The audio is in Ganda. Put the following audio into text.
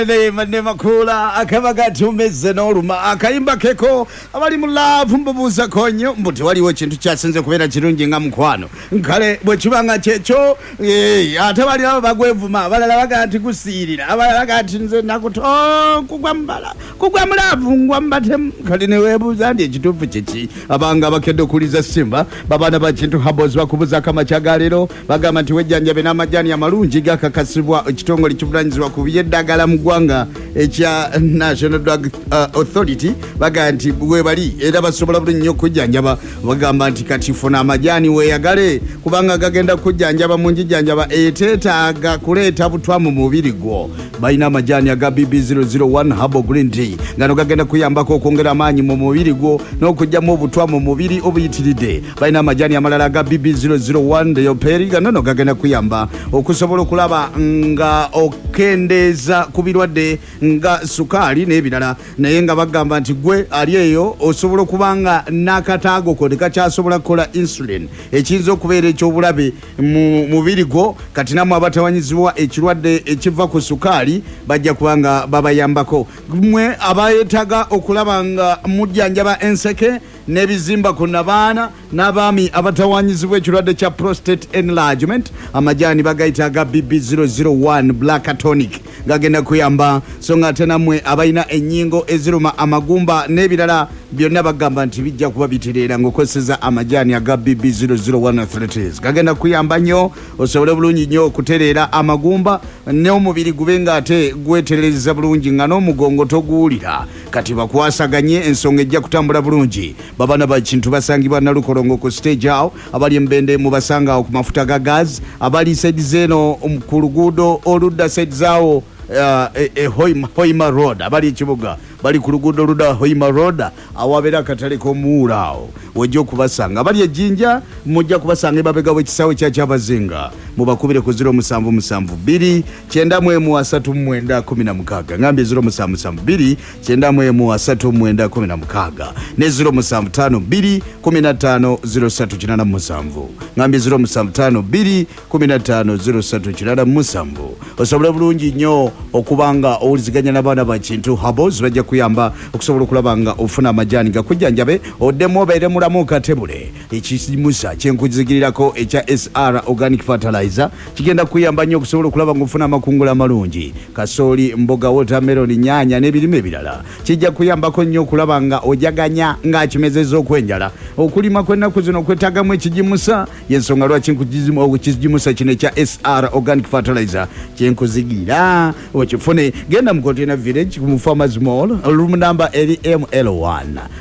Ne makula akabaga tumeze n'oluma akayimba keko abali mu love mbubuza konyo mbuti waliwo kintu kyasenze kubeera kirungi nga mukwano nkale bwe kibanga kyekyo ate bali abo bagwevuma abalala baga nti kusiirira abalala baga nti nze nakuto kugwa mu love ngwa mbate kale ne weebuuza ndi ekituufu kiki abanga abakedde okuliza simba babana ba kintu habos bakubuza kamakyagaleero bagamba nti wejjanjabe n'amajjaani amalungi gakakasibwa ekitongole kivunanyizibwa ku byeddagala mu ggwanga ekya National Drug Authority baga nti bwe bali era basobola buli nnyo okujjanjaba bagamba nti kati funa amajjaani weeyagale kubanga gagenda kujjanjaba mu njijjanjaba eteetaaga kuleeta butwamu mu mubiri gwo balina amajjaani aga BB001 Herbal Green Tea ngano gagenda kuyambako okwongera amaanyi mu mubiri gwo n'okugyamu obutwamu mu mubiri obuyitiridde balina amajjaani amalala aga BB001 Deoperi gano gagenda kuyamba okusobola okulaba nga okendeeza ku birwadde nga sukaali n'ebirala naye nga bagamba nti gwe ali eyo osobola okubanga n'akataago ko tekakyasobola kukola insulin ekiyinza okubeera ekyobulabe mu mubiri gwo kati namwe abatawanyizibwa ekirwadde ekiva ku sukaali bajja kubanga babayambako mwe abayetaga okulaba nga mujjanjaba enseke n'ebizimba ku nabaana n'abaami abatawanyizibwa ekirwadde kya prostate enlargement amajjaani bagayita aga BB001 Black Tonic gagenda kuyamba so nga ate namwe abalina ennyingo eziruma amagumba n'ebirala byonna bagamba nti bijja kuba bitereera ng'okozesa amajjaani aga BB001 Arthritis gagenda kuyamba nnyo osobole bulungi nnyo okutereera amagumba n'omubiri gube nga ate gweterereza bulungi nga n'omugongo toguwulira kati bakwasaganye ensonga ejja kutambula bulungi babana ba kintu basangibwa Nalukolongo ku stage awo abali embende mu basanga ku mafuta ga gas abali side zeno ku luguudo oludda side zaawo Hoima Road abali ekibuga bali ku luguudo oludda Hoima Road awabeera akatale k'omuwuula awo wejja okubasanga abali ejjinja mujja kubasanga emabega w'ekisaawe ky'abazinga mubakubire ku 0772 93316 ngambye 0772 93316 ne 0752 150387 ngambye 0752 150387 osobola bulungi nnyo okubanga owuliziganya n'abaana ba kintu habos bajja kuyamba okusobola okulaba nga ofuna amajjaani gakujjanjabe oddemu obeere mulamu katebule ekimusa kyenkuzigirirako ekya SR Organic Fertilizer kigenda kuyamba nnyo okusobola okulaba nga ofuna amakungula amalungi kasooli mboga watermelon nyaanya n'ebirime ebirala kijja kuyambako nnyo okulaba nga ojaganya ng'akimezeza okwenjala okulima kw'ennaku zino kwetaagamu ekijimusa y'ensonga lwaki ekijimusa kino ekya SR Organic Fertilizer kyenkuzigira okifune genda mu Container Village mu Farmers Mall room number LML1